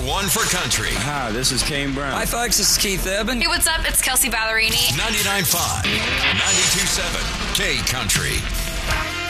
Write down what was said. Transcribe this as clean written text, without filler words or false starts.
one for country. Hi, this is Kane Brown. Hi, folks. This is Keith Urban. Hey, what's up? It's Kelsey Ballerini. 99.5, 92.7, K Country.